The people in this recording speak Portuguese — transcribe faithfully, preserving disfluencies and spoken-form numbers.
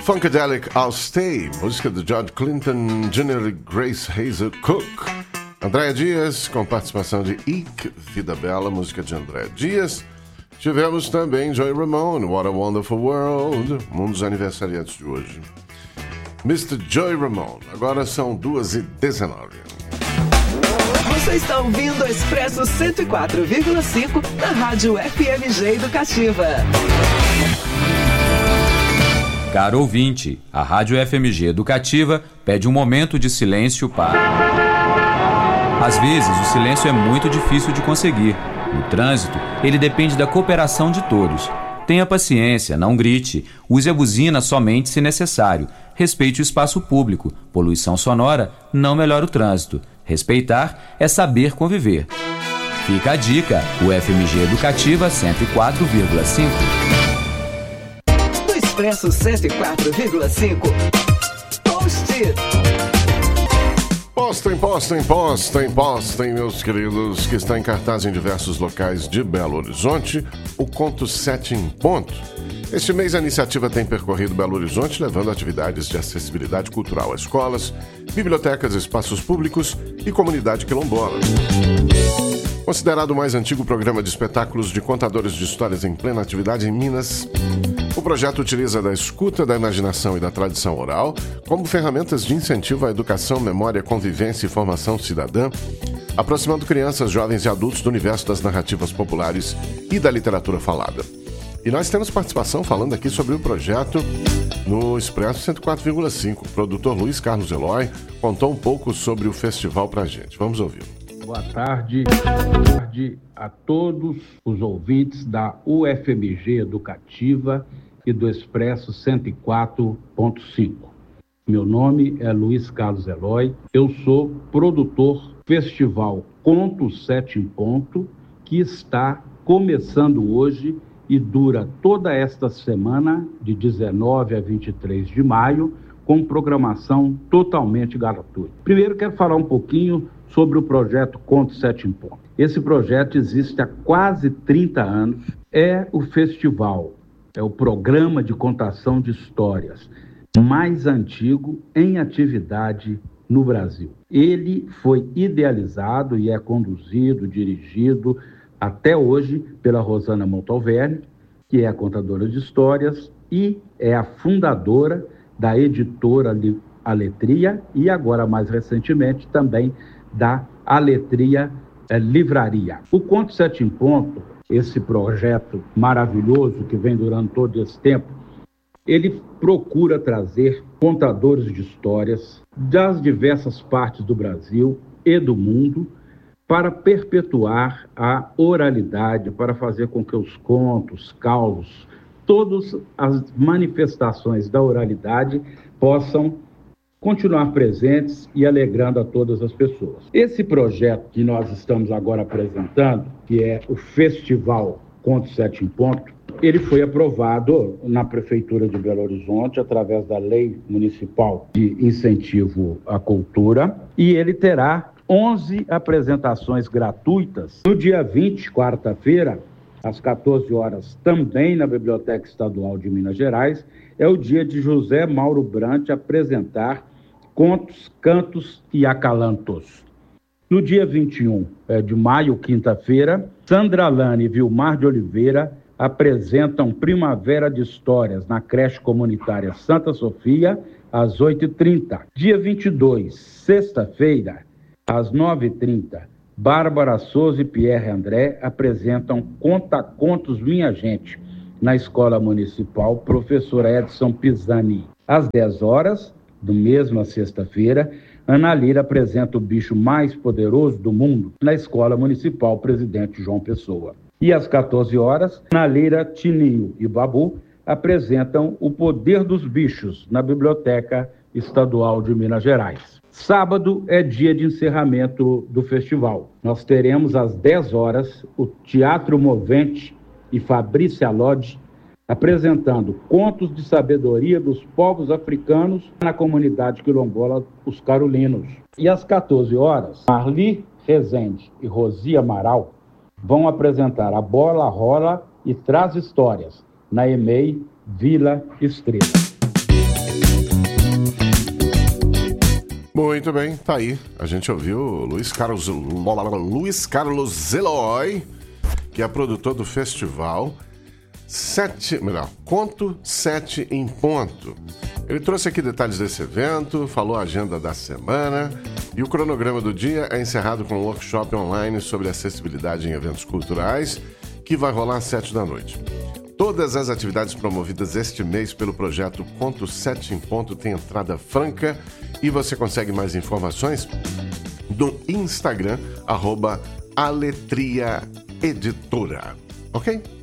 Funkadelic I'll Stay, música do George Clinton Júnior e Grace Hazel Cook. Andréa Dias, com participação de Ike, Vida Bela, música de Andréa Dias. Tivemos também Joy Ramone, What a Wonderful World, um dos aniversariantes de hoje. mister Joy Ramone, agora são duas e dezenove. Você está ouvindo o Expresso cento e quatro vírgula cinco na Rádio F M G Educativa. Caro ouvinte, a Rádio F M G Educativa pede um momento de silêncio para... Às vezes, o silêncio é muito difícil de conseguir. No trânsito, ele depende da cooperação de todos. Tenha paciência, não grite, use a buzina somente se necessário. Respeite o espaço público. Poluição sonora não melhora o trânsito. Respeitar é saber conviver. Fica a dica, o F M G Educativa cento e quatro vírgula cinco. Expresso cento e quatro vírgula cinco. Post-it. Postem, postem, postem, postem, meus queridos, que está em cartaz em diversos locais de Belo Horizonte, o Conto Sete em Ponto. Este mês a iniciativa tem percorrido Belo Horizonte, levando atividades de acessibilidade cultural a escolas, bibliotecas, espaços públicos e comunidade quilombola. Considerado o mais antigo programa de espetáculos de contadores de histórias em plena atividade em Minas, o projeto utiliza da escuta, da imaginação e da tradição oral como ferramentas de incentivo à educação, memória, convivência e formação cidadã, aproximando crianças, jovens e adultos do universo das narrativas populares e da literatura falada. E nós temos participação falando aqui sobre o projeto no Expresso cento e quatro vírgula cinco. O produtor Luiz Carlos Eloy contou um pouco sobre o festival pra gente. Vamos ouvir. Boa tarde, boa tarde a todos os ouvintes da U F M G Educativa e do Expresso cento e quatro ponto cinco. Meu nome é Luiz Carlos Eloy, eu sou produtor Festival Conto Sete em Ponto, que está começando hoje e dura toda esta semana, de dezenove a vinte e três de maio, com programação totalmente gratuita. Primeiro quero falar um pouquinho sobre o projeto Conto Sete em Ponto. Esse projeto existe há quase trinta anos, é o festival, é o programa de contação de histórias mais antigo em atividade no Brasil. Ele foi idealizado e é conduzido, dirigido até hoje pela Rosana Montalverni, que é a contadora de histórias e é a fundadora da editora Aletria e agora, mais recentemente, também da Aletria é, Livraria. O Conto Sete em Ponto, esse projeto maravilhoso que vem durando todo esse tempo, ele procura trazer contadores de histórias das diversas partes do Brasil e do mundo para perpetuar a oralidade, para fazer com que os contos, causos, todas as manifestações da oralidade possam continuar presentes e alegrando a todas as pessoas. Esse projeto que nós estamos agora apresentando, que é o Festival Conto Sete em Ponto, ele foi aprovado na Prefeitura de Belo Horizonte através da Lei Municipal de Incentivo à Cultura e ele terá onze apresentações gratuitas no dia vinte, quarta-feira, às quatorze horas, também na Biblioteca Estadual de Minas Gerais, é o dia de José Mauro Brant apresentar contos, cantos e acalantos. No dia vinte e um de maio, quinta-feira, Sandra Lane e Vilmar de Oliveira apresentam Primavera de Histórias na creche comunitária Santa Sofia, às oito e trinta. Dia vinte e dois, sexta-feira, às nove e trinta, Bárbara Souza e Pierre André apresentam Conta Contos Minha Gente, na Escola Municipal Professor Edson Pisani. Às dez horas, do mesma sexta-feira, Ana Lira apresenta O Bicho Mais Poderoso do Mundo, na Escola Municipal Presidente João Pessoa. E às quatorze horas, Ana Lira, Tininho e Babu apresentam O Poder dos Bichos, na Biblioteca Estadual de Minas Gerais. Sábado é dia de encerramento do festival. Nós teremos às dez horas o Teatro Movente e Fabrícia Lodge apresentando contos de sabedoria dos povos africanos na comunidade quilombola Os Carulinos. E às quatorze horas, Marli Rezende e Rosi Amaral vão apresentar A Bola Rola e Traz Histórias na E M E I Vila Estrela. Muito bem, tá aí. A gente ouviu o Luiz Carlos, Luiz Carlos Eloy, que é produtor do festival Sete, melhor, Conto Sete em Ponto. Ele trouxe aqui detalhes desse evento, falou a agenda da semana e o cronograma do dia é encerrado com um workshop online sobre acessibilidade em eventos culturais, que vai rolar às sete da noite. Todas as atividades promovidas este mês pelo projeto Conto Sete em Ponto têm entrada franca e você consegue mais informações no Instagram, arroba Aletria Editora. Ok?